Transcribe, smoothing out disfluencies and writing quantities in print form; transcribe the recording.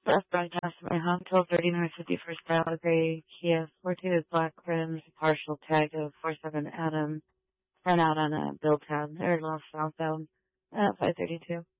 Left broadcast at my home, 1230 North 51st Dial, gray Kia Forte with black rims, partial tag of 47 Adam, run out on a bill tab, or lost southbound, 532.